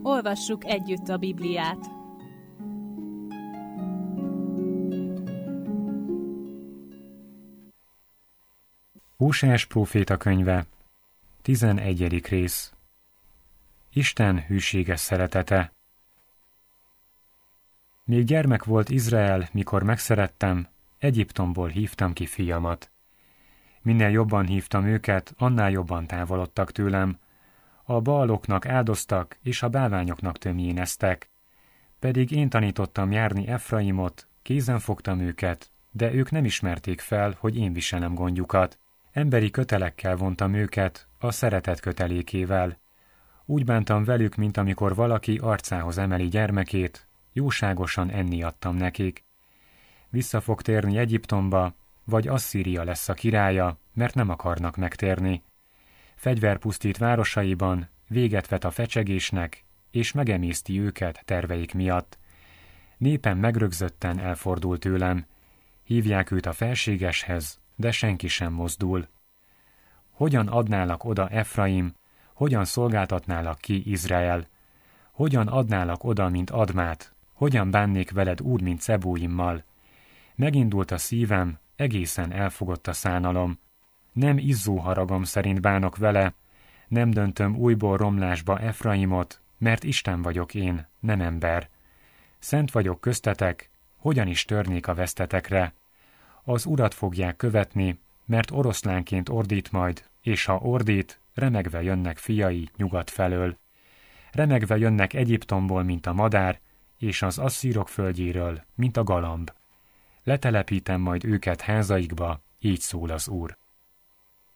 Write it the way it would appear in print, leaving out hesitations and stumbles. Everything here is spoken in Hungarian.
Olvassuk együtt a Bibliát. Hóseás próféta könyve, 11. rész. Isten hűséges szeretete. Még gyermek volt Izrael, mikor megszerettem, Egyiptomból hívtam ki fiamat. Minél jobban hívtam őket, annál jobban távolodtak tőlem. A baaloknak áldoztak, és a bálványoknak tömjéneztek. Pedig én tanítottam járni Efraimot, kézen fogtam őket, de ők nem ismerték fel, hogy én viselem gondjukat. Emberi kötelekkel vontam őket, a szeretet kötelékével. Úgy bántam velük, mint amikor valaki arcához emeli gyermekét, jóságosan enni adtam nekik. Vissza fog térni Egyiptomba, vagy Asszíria lesz a királya, mert nem akarnak megtérni. Fegyverpusztít városaiban, véget vet a fecsegésnek, és megemészti őket terveik miatt. Népem megrögzötten elfordul tőlem. Hívják őt a felségeshez, de senki sem mozdul. Hogyan adnálak oda Efraim, hogyan szolgáltatnálak ki Izrael? Hogyan adnálak oda, mint Admát? Hogyan bánnék veled úgy, mint Szebóimmal? Megindult a szívem, egészen elfogott a szánalom. Nem izzó haragom szerint bánok vele, nem döntöm újból romlásba Efraimot, mert Isten vagyok én, nem ember. Szent vagyok köztetek, hogyan is törnék a vesztetekre? Az Urat fogják követni, mert oroszlánként ordít majd, és ha ordít, remegve jönnek fiai nyugat felől. Remegve jönnek Egyiptomból, mint a madár, és az asszírok földjéről, mint a galamb. Letelepítem majd őket házaikba, így szól az Úr.